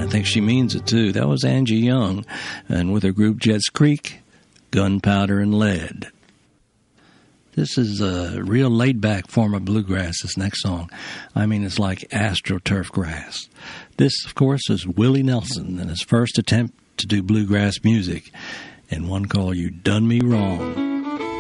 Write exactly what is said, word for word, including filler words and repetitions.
I think she means it, too. That was Angie Young, and with her group Jets Creek, Gunpowder and Lead. This is a real laid-back form of bluegrass, this next song. I mean, it's like AstroTurf grass. This, of course, is Willie Nelson and his first attempt to do bluegrass music, and one called You Done Me Wrong.